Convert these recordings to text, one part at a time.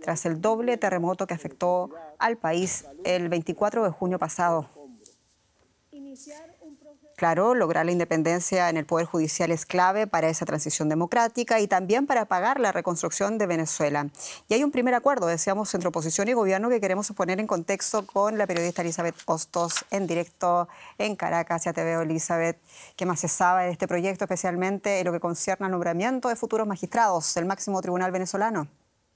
tras el doble terremoto que afectó al país el 24 de junio pasado. Claro, lograr la independencia en el Poder Judicial es clave para esa transición democrática y también para pagar la reconstrucción de Venezuela. Y hay un primer acuerdo, decíamos, entre oposición y gobierno que queremos poner en contexto con la periodista Elizabeth Hostos en directo en Caracas. Ya te veo, Elizabeth. ¿Qué más se sabe de este proyecto, especialmente en lo que concierne al nombramiento de futuros magistrados del máximo tribunal venezolano?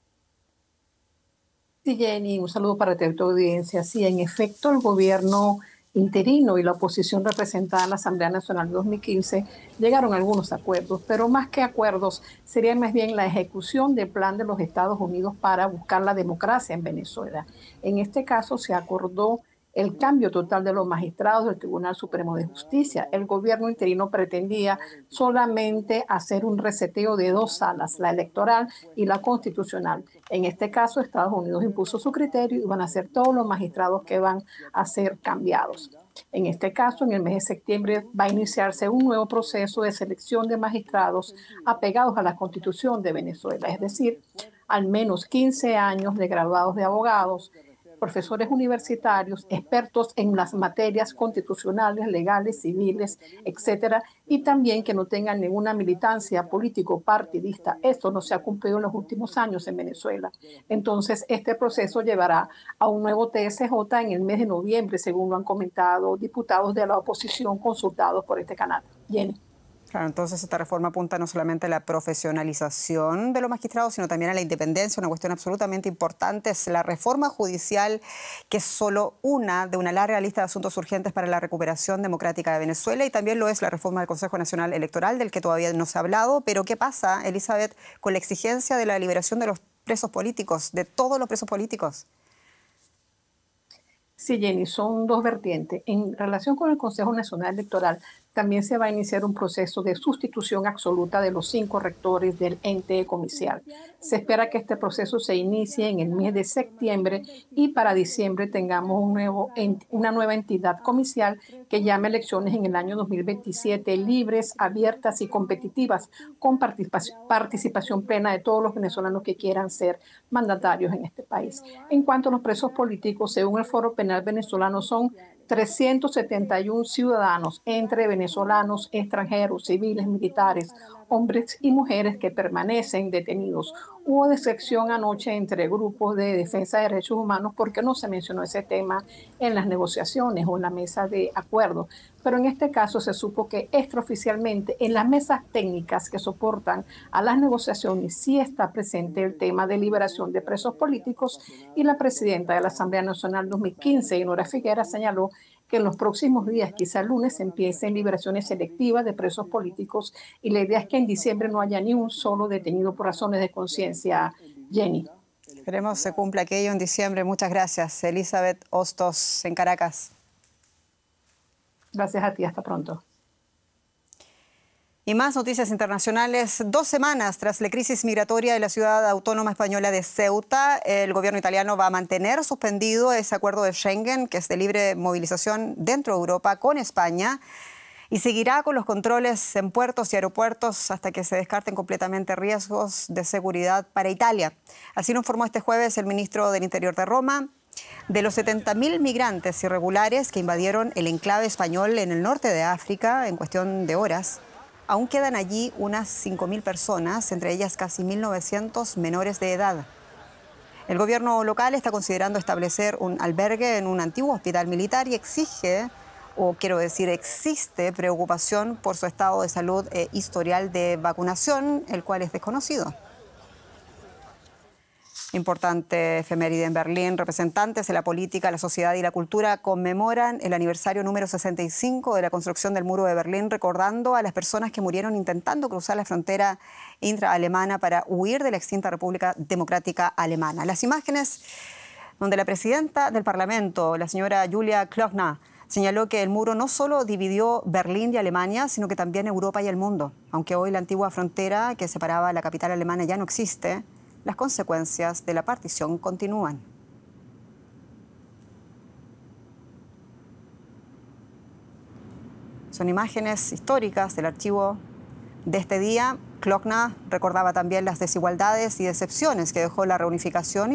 Sí, Jenny, un saludo para ti, tu audiencia. Sí, en efecto, el gobierno interino y la oposición representada en la Asamblea Nacional de 2015 llegaron a algunos acuerdos, pero más que acuerdos, sería más bien la ejecución del plan de los Estados Unidos para buscar la democracia en Venezuela. En este caso se acordó el cambio total de los magistrados del Tribunal Supremo de Justicia. El gobierno interino pretendía solamente hacer un reseteo de dos salas, la electoral y la constitucional. En este caso, Estados Unidos impuso su criterio y van a ser todos los magistrados que van a ser cambiados. En este caso, en el mes de septiembre va a iniciarse un nuevo proceso de selección de magistrados apegados a la Constitución de Venezuela, es decir, al menos 15 años de graduados de abogados, profesores universitarios, expertos en las materias constitucionales, legales, civiles, etcétera, y también que no tengan ninguna militancia político-partidista. Esto no se ha cumplido en los últimos años en Venezuela. Entonces, este proceso llevará a un nuevo TSJ en el mes de noviembre, según lo han comentado diputados de la oposición consultados por este canal. Jenny. Claro, entonces esta reforma apunta no solamente a la profesionalización de los magistrados, sino también a la independencia, una cuestión absolutamente importante. Es la reforma judicial, que es solo una de una larga lista de asuntos urgentes para la recuperación democrática de Venezuela, y también lo es la reforma del Consejo Nacional Electoral, del que todavía no se ha hablado. Pero ¿qué pasa, Elizabeth, con la exigencia de la liberación de los presos políticos, de todos los presos políticos? Sí, Jenny, son dos vertientes. En relación con el Consejo Nacional Electoral, también se va a iniciar un proceso de sustitución absoluta de los 5 rectores del ente comicial. Se espera que este proceso se inicie en el mes de septiembre y para diciembre tengamos una nueva entidad comicial que llame elecciones en el año 2027 libres, abiertas y competitivas, con participación plena de todos los venezolanos que quieran ser mandatarios en este país. En cuanto a los presos políticos, según el Foro Penal Venezolano, son 371 ciudadanos, entre venezolanos, extranjeros, civiles, militares, hombres y mujeres que permanecen detenidos. Hubo decepción anoche entre grupos de defensa de derechos humanos porque no se mencionó ese tema en las negociaciones o en la mesa de acuerdo. Pero en este caso se supo que extraoficialmente en las mesas técnicas que soportan a las negociaciones sí está presente el tema de liberación de presos políticos, y la presidenta de la Asamblea Nacional 2015, Nora Figuera, señaló que en los próximos días, quizá el lunes, empiecen liberaciones selectivas de presos políticos, y la idea es que en diciembre no haya ni un solo detenido por razones de conciencia. Jenny. Esperemos se cumpla aquello en diciembre. Muchas gracias, Elizabeth Hostos en Caracas. Gracias a ti, hasta pronto. Y más noticias internacionales. 2 semanas tras la crisis migratoria de la ciudad autónoma española de Ceuta, el gobierno italiano va a mantener suspendido ese acuerdo de Schengen, que es de libre movilización dentro de Europa, con España, y seguirá con los controles en puertos y aeropuertos hasta que se descarten completamente riesgos de seguridad para Italia. Así lo informó este jueves el ministro del Interior de Roma. De los 70.000 migrantes irregulares que invadieron el enclave español en el norte de África en cuestión de horas, aún quedan allí unas 5.000 personas, entre ellas casi 1.900 menores de edad. El gobierno local está considerando establecer un albergue en un antiguo hospital militar y existe preocupación por su estado de salud e historial de vacunación, el cual es desconocido. Importante efeméride en Berlín. Representantes de la política, la sociedad y la cultura conmemoran el aniversario número 65 de la construcción del Muro de Berlín, recordando a las personas que murieron intentando cruzar la frontera intraalemana para huir de la extinta República Democrática Alemana. Las imágenes donde la presidenta del Parlamento, la señora Julia Klöckner, señaló que el muro no solo dividió Berlín y Alemania, sino que también Europa y el mundo. Aunque hoy la antigua frontera que separaba la capital alemana ya no existe, las consecuencias de la partición continúan. Son imágenes históricas del archivo de este día. Klöckner recordaba también las desigualdades y decepciones que dejó la reunificación